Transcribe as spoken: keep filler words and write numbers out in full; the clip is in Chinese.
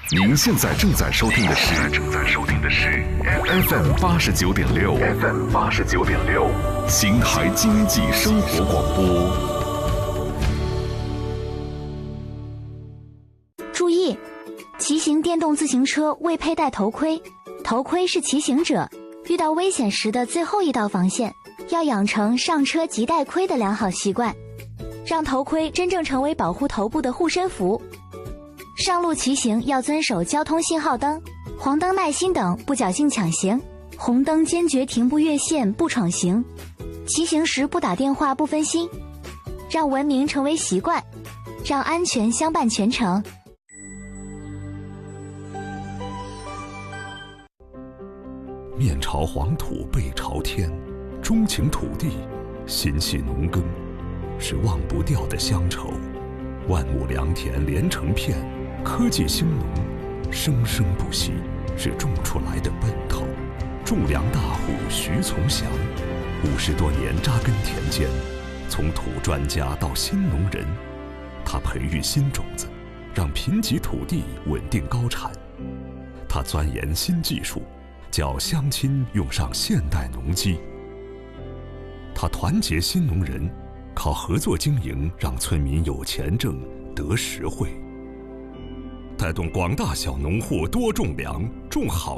您现在正在收听的是正在收听的是 F M 八十九点六 F M 八十九点六邢台经济生活广播。 注意，骑行电动自行车未佩戴头盔，头盔是骑行者遇到危险时的最后一道防线，要养成上车即戴盔的良好习惯，让头盔真正成为保护头部的护身符。上路骑行要遵守交通信号灯、黄灯耐心等，不侥幸抢行，红灯坚决停不越线不闯行，骑行时不打电话不分心，让文明成为习惯，让安全相伴全程。 面朝黄土背朝天，钟情土地，心系农耕，是忘不掉的乡愁。万亩良田连成片，科技兴农，生生不息，是种出来的奔头。种粮大户徐从祥，五十多年扎根田间，从土专家到新农人，他培育新种子，让贫瘠土地稳定高产。他钻研新技术，叫乡亲用上现代农机。他团结新农人，靠合作经营让村民有钱挣得实惠，带动广大小农户多种粮，种好